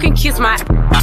can kiss my...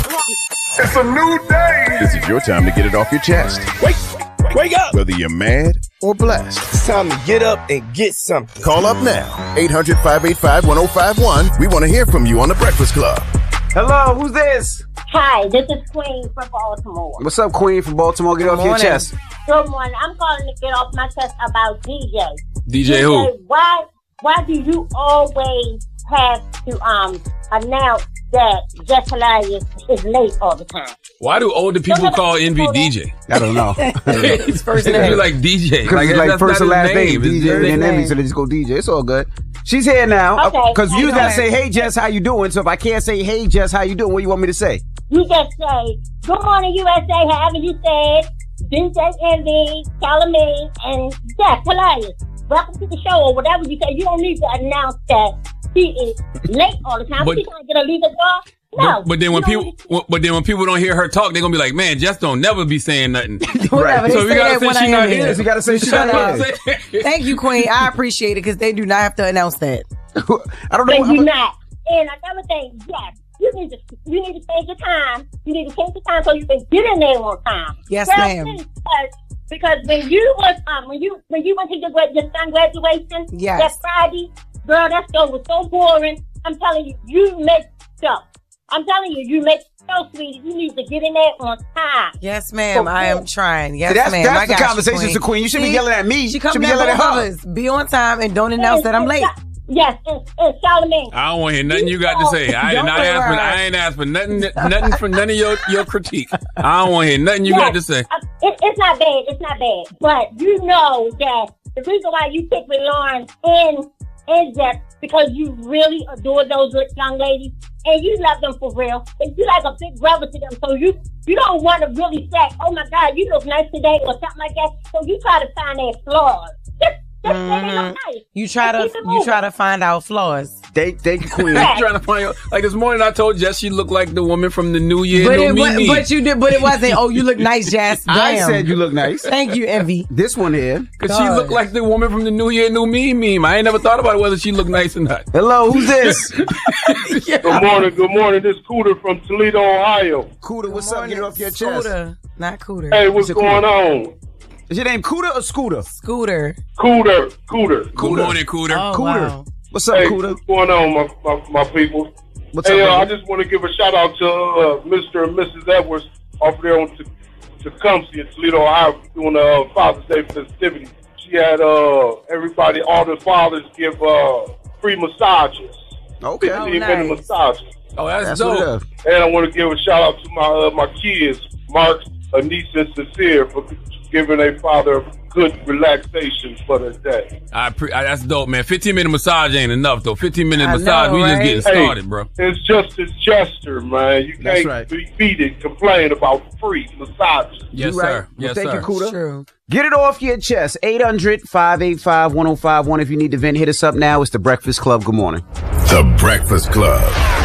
It's a new day. This is your time to get it off your chest. Wake up. Whether you're mad or blessed. It's time to get up and get something. Call up now. 800-585-1051. We want to hear from you on The Breakfast Club. Hello, who's this? Hi, this is Queen from Baltimore. What's up, Queen from Baltimore? Get off your chest. Good morning. I'm calling to get off my chest about DJ. DJ who? Why do you always have to announce that Just Hilarious is late all the time? Why do older people call Envy DJ? I don't know. His first name. Like DJ. Because it's like first and last name. It's DJ and Envy, so they just go DJ. It's all good. She's here now. Because you gotta say, hey, Jess, how you doing? So if I can't say, hey, Jess, how you doing? What do you want me to say? You just say, good morning, USA, however you said, DJ Envy, Charlamagne, and Jess Hilarious. Welcome to the show, or whatever you say. You don't need to announce that she is late all the time. She's trying to get a legal job. No. But then when people don't hear her talk, they're gonna be like, man, Jess don't never be saying nothing. Right. So we gotta say she's not here. You gotta say she's not here. Thank you, Queen. I appreciate it because they do not have to announce that. I don't know. They do not. And another thing, yes. You need to take your time. You need to take your time so you can get in there on time. Yes, ma'am. Because when you was when you went to your son graduation, yes, that Friday, girl, that show was so boring. I'm telling you, you messed up. I'm telling you, you messed up, sweetie. You need to get in there on time. Yes, ma'am. I am trying. Yes, ma'am. That's the conversation, so Queen. You should be yelling at me. She should be yelling at her. Be on time and don't announce that I'm late. Yes, and Charlamagne. I don't want to hear nothing you got to say. I ain't asked for nothing for none of your critique. I don't want to hear nothing you got to say. It's not bad. It's not bad. But you know that the reason why you picked with Lauren and Jess because you really adore those young ladies and you love them for real. And you like a big brother to them. So you don't want to really say, oh my God, you look nice today or something like that. So you try to find their flaws. You try to find out flaws. Thank you, Queen. Trying to find out. Like this morning, I told Jess she looked like the woman from the New Year. But you did. But it wasn't. Oh, you look nice, Jess. Damn. I said you look nice. Thank you, Envy. This one here, because she looked like the woman from the New Year, New Me meme. I ain't never thought about whether she looked nice or not. Hello, who's this? Yeah. Good morning. This is Cooter from Toledo, Ohio. Cooter, what's up? Get it off your chest. Cooter, not Cooter. Hey, what's going on? Is your name Cooter or Scooter? Scooter. Cooter. Good morning, Cooter. Oh, Cooter. wow. What's up, Cooter? What's going on, my people? What's up, I just want to give a shout out to Mr. and Mrs. Edwards over there on Tecumseh in Toledo, Ohio, doing a Father's Day festivity. She had all the fathers give free massages. Okay. 15-minute massages. Oh, that's dope. And I want to give a shout out to my kids, Mark, Anise, and Sincere, for giving a father good relaxation for the day. That's dope, man. 15-minute massage ain't enough, though. 15-minute massage, we just getting started, bro. It's just a gesture, man. You can't be beat it, complain about free massages. Yes, sir. Yes, thank you, Cooter. True. Get it off your chest. 800-585-1051. If you need to vent, hit us up now. It's The Breakfast Club. Good morning. The Breakfast Club.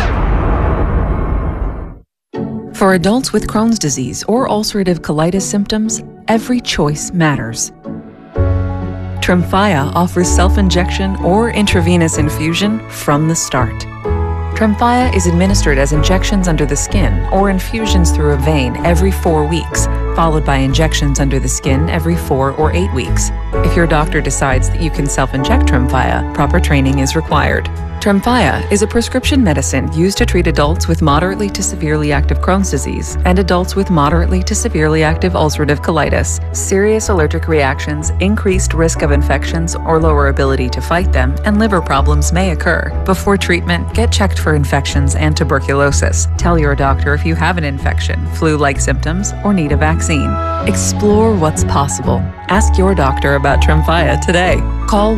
For adults with Crohn's disease or ulcerative colitis symptoms, every choice matters. Tremfya offers self-injection or intravenous infusion from the start. Tremfya is administered as injections under the skin or infusions through a vein every 4 weeks, followed by injections under the skin every 4 or 8 weeks. If your doctor decides that you can self-inject Tremfya, proper training is required. Tremfya is a prescription medicine used to treat adults with moderately to severely active Crohn's disease and adults with moderately to severely active ulcerative colitis. Serious allergic reactions, increased risk of infections or lower ability to fight them, and liver problems may occur. Before treatment, get checked for infections and tuberculosis. Tell your doctor if you have an infection, flu-like symptoms, or need a vaccine. Explore what's possible. Ask your doctor about Tremfya today. Call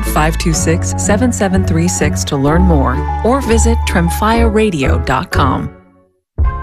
1-800-526-7736 to learn more or visit tremfyaradio.com.